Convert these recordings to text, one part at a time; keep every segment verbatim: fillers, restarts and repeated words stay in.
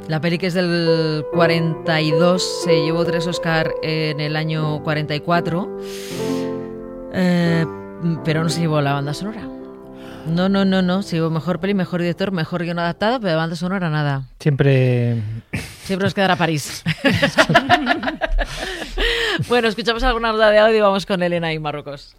La peli, que es del cuarenta y dos, se llevó tres Oscar en el año cuarenta y cuatro, eh, pero no se llevó la banda sonora. No, no, no, no. Se llevó mejor peli, mejor director, mejor guion adaptado, pero de banda sonora nada. Siempre... Siempre nos quedará París. Bueno, escuchamos alguna nota de audio y vamos con Elena y Marruecos.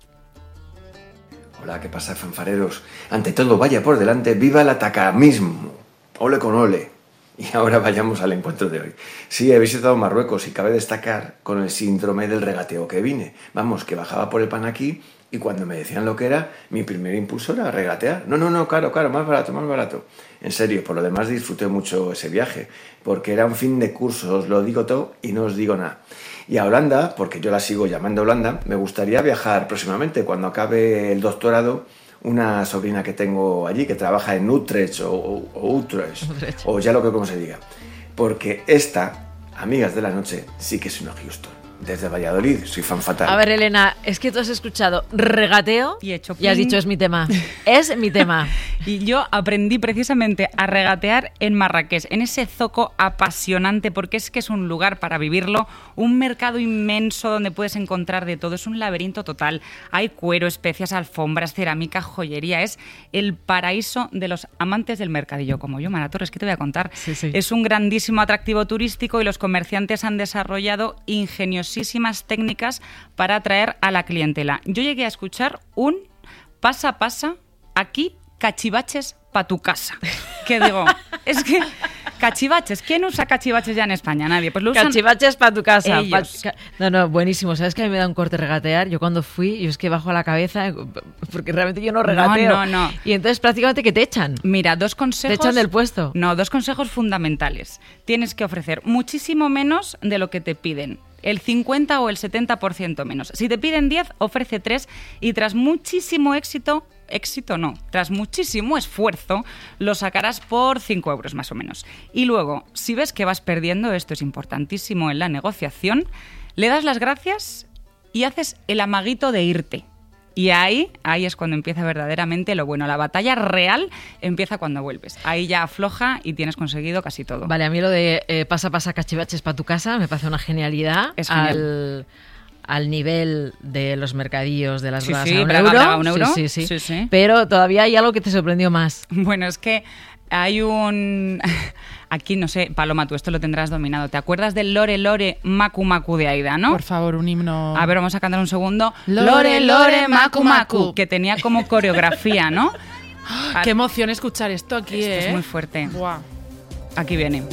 Hola, ¿qué pasa, fanfareros? Ante todo, vaya por delante, viva el atacamismo. Ole con ole. Y ahora vayamos al encuentro de hoy. Sí, he visitado Marruecos y cabe destacar con el síndrome del regateo que vine. Vamos, que bajaba por el pan aquí y cuando me decían lo que era, mi primer impulso era regatear. No, no, no, caro, caro, más barato, más barato. En serio, por lo demás disfruté mucho ese viaje, porque era un fin de curso, os lo digo todo y no os digo nada. Y a Holanda, porque yo la sigo llamando Holanda, me gustaría viajar próximamente, cuando acabe el doctorado. Una sobrina que tengo allí, que trabaja en Utrecht o, o, o Utrecht, Utrecht, o ya lo que como se diga. Porque esta, amigas de la noche, sí que es una Houston. Desde Valladolid, soy fan fatal. A ver, Elena, es que tú has escuchado regateo y, hecho y has dicho es mi tema. Es mi tema. Y yo aprendí precisamente a regatear en Marrakech, en ese zoco apasionante, porque es que es un lugar para vivirlo, un mercado inmenso donde puedes encontrar de todo, es un laberinto total. Hay cuero, especias, alfombras, cerámica, joyería, es el paraíso de los amantes del mercadillo, como yo, Mara Torres, ¿qué te voy a contar? Sí, sí. Es un grandísimo atractivo turístico y los comerciantes han desarrollado ingeniosísimas técnicas para atraer a la clientela. Yo llegué a escuchar un pasa, pasa, aquí cachivaches pa' tu casa. ¿Qué digo? Es que cachivaches, ¿quién usa cachivaches ya en España? Nadie. Pues lo usan cachivaches pa' tu casa. ellos. Pa- no, no, buenísimo. ¿Sabes que a mí me da un corte regatear? Yo cuando fui, yo es que bajo la cabeza, porque realmente yo no regateo. No, no, no. Y entonces prácticamente que te echan. Mira, dos consejos... ¿Te echan del puesto? No, dos consejos fundamentales. Tienes que ofrecer muchísimo menos de lo que te piden. El cincuenta o el setenta por ciento menos. Si te piden diez, ofrece tres y tras muchísimo éxito, éxito no, tras muchísimo esfuerzo, lo sacarás por cinco euros más o menos. Y luego, si ves que vas perdiendo, esto es importantísimo en la negociación, le das las gracias y haces el amaguito de irte. Y ahí, ahí es cuando empieza verdaderamente lo bueno. La batalla real empieza cuando vuelves. Ahí ya afloja y tienes conseguido casi todo. Vale, a mí lo de eh, pasa, pasa, cachivaches para tu casa me parece una genialidad. Es al, al nivel de los mercadillos de las sí, bragas sí, a un braga, euro. braga, un euro. Sí, sí, sí. Sí, sí. Pero todavía hay algo que te sorprendió más. Bueno, es que hay un... Aquí, no sé, Paloma, tú esto lo tendrás dominado. ¿Te acuerdas del Lore, Lore, Macu, Macu de Aida, no? Por favor, un himno... A ver, vamos a cantar un segundo. Lore, Lore, Macu, Macu. Que tenía como coreografía, ¿no? ¡Qué emoción escuchar esto aquí, esto eh! es muy fuerte. Buah. Aquí viene.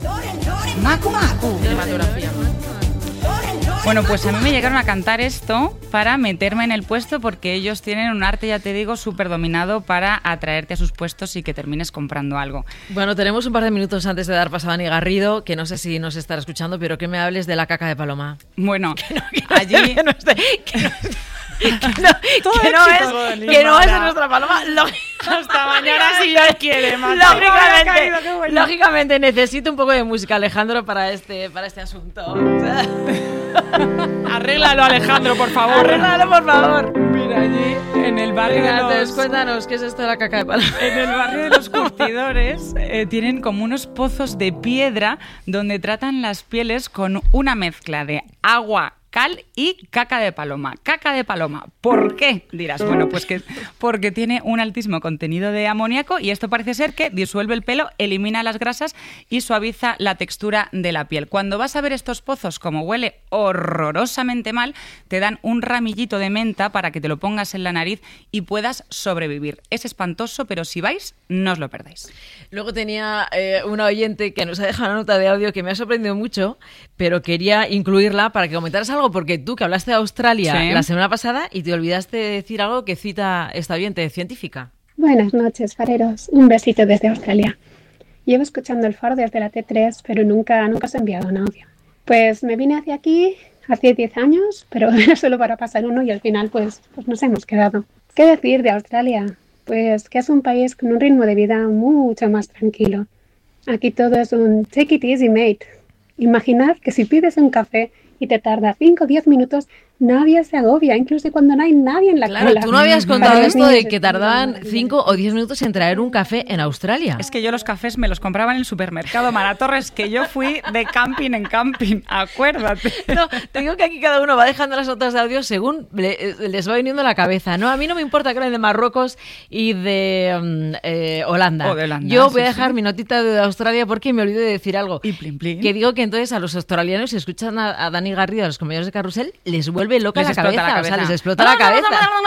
Macu, Macu. Cinematografía. Bueno, pues a mí me llegaron a cantar esto para meterme en el puesto porque ellos tienen un arte, ya te digo, súper dominado para atraerte a sus puestos y que termines comprando algo. Bueno, tenemos un par de minutos antes de dar paso a Dani Garrido, que no sé si nos estará escuchando, pero que me hables de la caca de Paloma. Bueno, que no, que no allí... Que no, esté, que no, que no, que no es, que no es nuestra Paloma. Hasta mañana si Dios quiere, macho. Lógicamente, lógicamente necesito un poco de música, Alejandro, para este, para este asunto. Arréglalo, Alejandro, por favor. Arréglalo, por favor. Mira, allí en el barrio Venga, de los... entonces, cuéntanos, ¿qué es esto de la caca de Paloma? En el barrio de los curtidores eh, tienen como unos pozos de piedra donde tratan las pieles con una mezcla de agua, cal y caca de paloma. Caca de paloma. ¿Por qué? Dirás, bueno, pues que porque tiene un altísimo contenido de amoníaco y esto parece ser que disuelve el pelo, elimina las grasas y suaviza la textura de la piel. Cuando vas a ver estos pozos, como huele horrorosamente mal, te dan un ramillito de menta para que te lo pongas en la nariz y puedas sobrevivir. Es espantoso, pero si vais, no os lo perdáis. Luego tenía eh, una oyente que nos ha dejado una nota de audio que me ha sorprendido mucho, pero quería incluirla para que comentaras algo, porque tú que hablaste de Australia sí. la semana pasada y te olvidaste de decir algo que cita esta oyente científica. Buenas noches, fareros. Un besito desde Australia. Llevo escuchando el faro desde la T tres, pero nunca, nunca os he enviado un audio. Pues me vine hacia aquí hace diez años, pero era solo para pasar uno y al final pues, pues nos hemos quedado. ¿Qué decir de Australia? Pues que es un país con un ritmo de vida mucho más tranquilo. Aquí todo es un take it easy, mate. Imaginad que si pides un café y te tarda cinco o diez minutos, nadie se agobia, incluso cuando no hay nadie en la Claro, cola. tú no habías contado Para los esto de niños que es una tardaban maravilla. cinco o diez minutos en traer un café en Australia. Es que yo los cafés me los compraba en el supermercado Maratorres, que yo fui de camping en camping, acuérdate. No, te digo que aquí cada uno va dejando las notas de audio según le- les va viniendo a la cabeza. No, a mí no me importa que hablen de Marruecos y de um, eh, Holanda. O de Holanda, Yo voy a sí, dejar sí. mi notita de Australia porque me olvidé de decir algo. Y plin, plin. Que digo que entonces a los australianos, si escuchan a, a Dani Garrido, a los compañeros de Carrusel, les vuelve loca Les la explota cabeza. la O sea, cabeza. les explota la cabeza.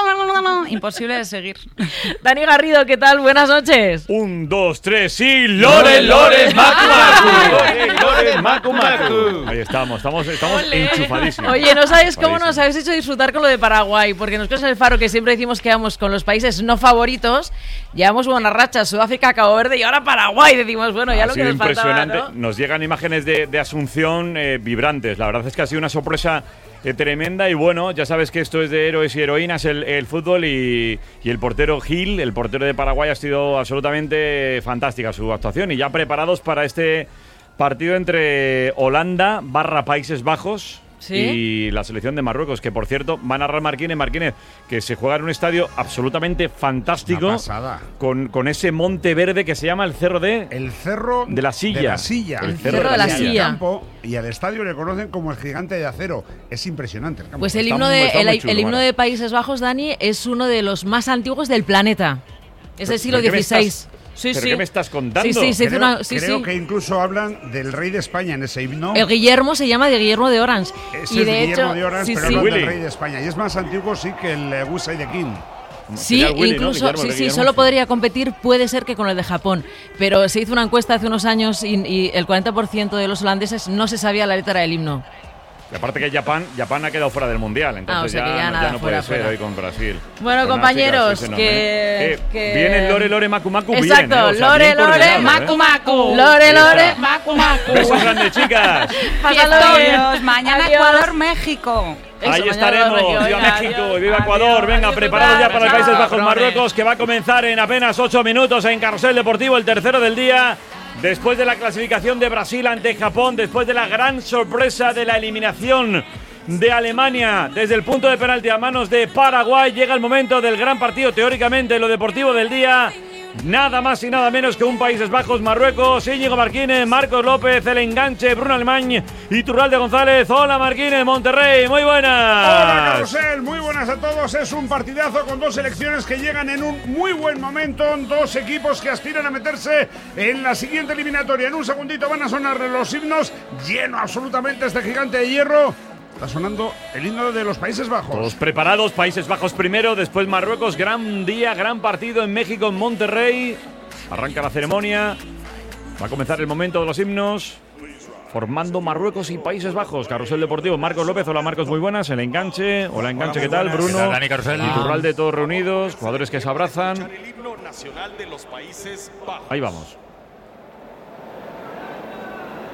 Imposible de seguir. Dani Garrido, ¿qué tal? Buenas noches. Un, dos, tres y Lore, Lore, Macu, Macu. Lore, Lore, Macu, Macu. Ahí estamos, estamos, estamos enchufadísimos. Oye, no sabéis cómo Enchufadísimos. nos habéis hecho disfrutar con lo de Paraguay, porque nosotros en el Faro, que siempre decimos que vamos con los países no favoritos, llevamos buena racha, Sudáfrica, Cabo Verde y ahora Paraguay. Decimos, bueno, ya Ha lo que sido nos faltaba, impresionante. ¿no? Nos llegan imágenes de, de Asunción eh, vibrantes. La verdad es que ha sido una sorpresa eh, tremenda. Y bueno, ya sabes que esto es de héroes y heroínas el, el fútbol. Y, y el portero Gil, el portero de Paraguay, ha sido absolutamente fantástica su actuación. Y ya preparados para este partido entre Holanda barra Países Bajos. ¿Sí? Y la selección de Marruecos, que por cierto va a narrar Marquínez, Marquínez, que se juega en un estadio absolutamente fantástico, Una pasada. con, con ese monte verde que se llama el Cerro de... El cerro De la Silla. De la silla. El Cerro de la Y al Silla. campo, y al estadio le conocen como el gigante de acero. Es impresionante el campo. Pues el Está himno, muy- de, está el, muy chulo, el himno Mara. de Países Bajos, Dani, es uno de los más antiguos del planeta. Es del siglo ¿Pero qué me dieciséis. estás- Sí, ¿pero sí. qué me estás contando? Sí, sí, se hizo creo una. Sí, creo sí. que incluso hablan del rey de España en ese himno. El Guillermo se llama de Guillermo de Orange. Ese y es de Guillermo hecho, de Orange, sí, pero sí. hablan Willy. del rey de España. Y es más antiguo, sí, que el eh, Usai de King. Sí, Sería Willy, ¿no? incluso, Guillermo, sí, de sí, Guillermo, solo sí. podría competir, puede ser que con el de Japón. Pero se hizo una encuesta hace unos años y, y el cuarenta por ciento de los holandeses no se sabía la letra del himno. Y aparte que Japón, Japón ha quedado fuera del Mundial, entonces Ah, o sea ya, que ya no- nada, ya no fuera, puede ser fuera. hoy con Brasil. Bueno, Pues nada, compañeros, chicas, ese no, que- ¿eh? Eh, que- Viene Lore, Lore, Macu, Macu, Exacto, bien, ¿eh? O sea, Lore, bien Lore, coordinado, ¿eh? Macu, Macu. Lore, Ahí Lore, está. Macu, Macu. Besos grandes, chicas. pásalo bien. Adiós, mañana Adiós. Ecuador, México. Eso, Ahí mañana estaremos. México, Viva venga, México adiós. y viva Adiós, Ecuador. Venga, adiós, preparados ya chao, para el Países chao, Bajos cabrones. Marruecos, que va a comenzar en apenas ocho minutos en Carrusel Deportivo, el tercero del día. Después de la clasificación de Brasil ante Japón, después de la gran sorpresa de la eliminación de Alemania desde el punto de penalti a manos de Paraguay, llega el momento del gran partido, teóricamente lo deportivo del día. Nada más y nada menos que un Países Bajos Marruecos. Íñigo Marquínez, Marcos López, el enganche, Bruno Alemán y Turralde González. Hola Marquínez, Monterrey, muy buenas. Hola, Carrusel, muy buenas a todos. Es un partidazo con dos selecciones que llegan en un muy buen momento. Dos equipos que aspiran a meterse en la siguiente eliminatoria. En un segundito van a sonar los himnos. Lleno absolutamente este gigante de hierro. Está sonando el himno de los Países Bajos. Todos preparados, Países Bajos primero, después Marruecos, gran día, gran partido en México, en Monterrey. Arranca la ceremonia, va a comenzar el momento de los himnos, formando Marruecos y Países Bajos. Carrusel Deportivo, Marcos López, hola Marcos, muy buenas. El enganche, hola enganche, Hola, ¿qué tal? muy buenas. Bruno, ¿Qué tal, Dani Carrusel? y Turralde, todos reunidos, jugadores que se abrazan. El himno nacional de los Países Bajos. Ahí vamos.